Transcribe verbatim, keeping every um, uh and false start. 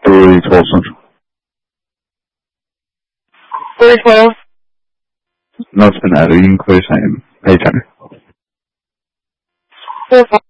three twelve Central. three twelve? No, it's been added. You can clear same page center. four five.